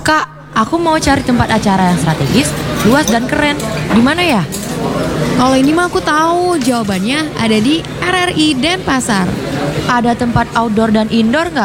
Kak, aku mau cari tempat acara yang strategis, luas dan keren. Di mana ya? Kalau ini mah aku tahu jawabannya ada di RRI Denpasar. Ada tempat outdoor dan indoor nggak?